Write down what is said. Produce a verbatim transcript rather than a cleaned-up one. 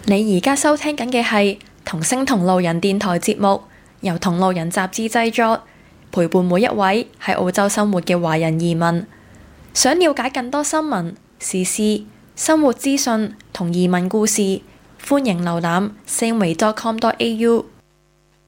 你而家收聽緊嘅係同聲同路人電台節目，由同路人雜誌製作，陪伴每一位喺澳洲生活嘅華人移民。想了解更多新聞、時事、生活資訊同移民故事，歡迎瀏覽 sangway dot com dot a u。